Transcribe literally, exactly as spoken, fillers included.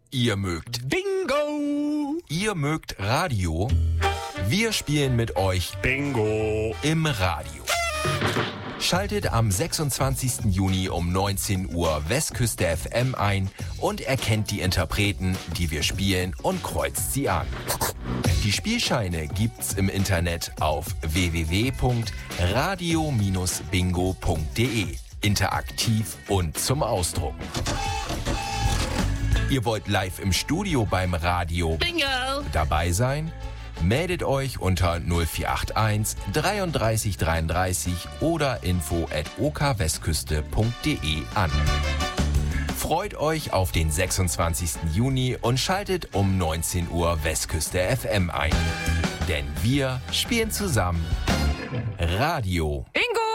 Ihr mögt Bingo! Ihr mögt Radio? Wir spielen mit euch Bingo! im Radio. Schaltet am sechsundzwanzigsten Juni um neunzehn Uhr Westküste F M ein und erkennt die Interpreten, die wir spielen, und kreuzt sie an. Die Spielscheine gibt's im Internet auf w w w punkt radio Bindestrich bingo punkt de. Interaktiv und zum Ausdrucken. Ihr wollt live im Studio beim Radio Bingo! dabei sein? Meldet euch unter null vier acht eins dreiunddreißig dreiunddreißig oder info at okwestküste punkt de an. Freut euch auf den sechsundzwanzigsten Juni und schaltet um neunzehn Uhr Westküste F M ein. Denn wir spielen zusammen Radio. Bingo!